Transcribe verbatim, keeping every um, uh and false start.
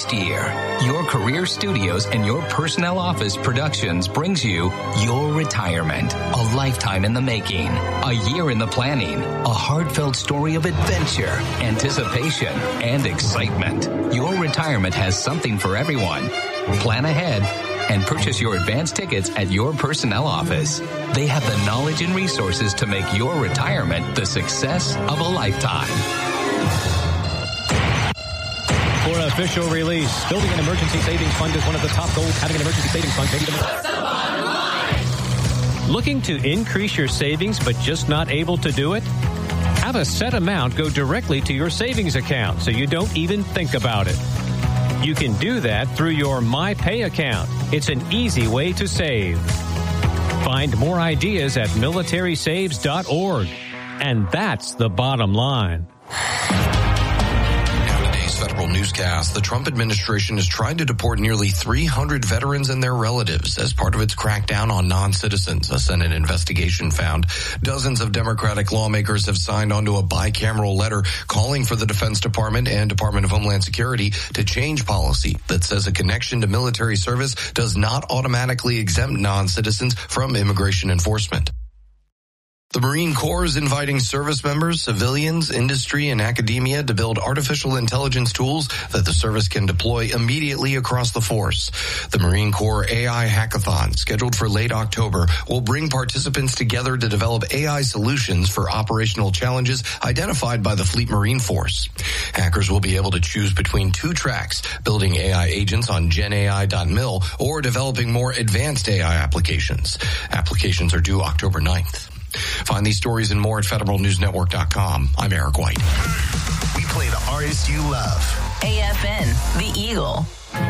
next year. Your Career Studios and Your Personnel Office Productions brings you Your Retirement, a lifetime in the making, a year in the planning, a heartfelt story of adventure, anticipation, and excitement. Your Retirement has something for everyone. Plan ahead and purchase your advance tickets at Your Personnel Office. They have the knowledge and resources to make your retirement the success of a lifetime. For an official release, building an emergency savings fund is one of the top goals. Having an emergency savings fund. What's the bottom line? Looking to increase your savings but just not able to do it? Have a set amount go directly to your savings account so you don't even think about it. You can do that through your MyPay account. It's an easy way to save. Find more ideas at military saves dot org. And that's the bottom line. Federal newscast. The Trump administration is trying to deport nearly three hundred veterans and their relatives as part of its crackdown on non-citizens. A Senate investigation found dozens of Democratic lawmakers have signed onto a bicameral letter calling for the Defense Department and Department of Homeland Security to change policy that says a connection to military service does not automatically exempt non-citizens from immigration enforcement. The Marine Corps is inviting service members, civilians, industry, and academia to build artificial intelligence tools that the service can deploy immediately across the force. The Marine Corps A I Hackathon, scheduled for late October, will bring participants together to develop A I solutions for operational challenges identified by the Fleet Marine Force. Hackers will be able to choose between two tracks, building A I agents on gen A I dot mil or developing more advanced A I applications. Applications are due October ninth. Find these stories and more at Federal News Network dot com. I'm Eric White. We play the artists you love. A F N, The Eagle.